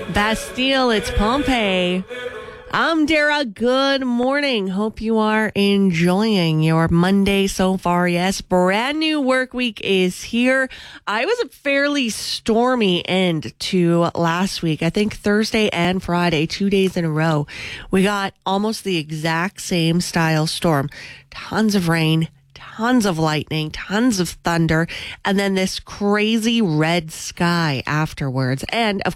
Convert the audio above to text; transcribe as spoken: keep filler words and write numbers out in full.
Bastille, it's Pompeii. I'm Dara. Good morning. Hope you are enjoying your Monday so far. Yes, brand new work week is here. I was a fairly stormy end to last week. I think Thursday and Friday, two days in a row, we got almost the exact same style storm. Tons of rain, tons of lightning, tons of thunder, and then this crazy red sky afterwards. And of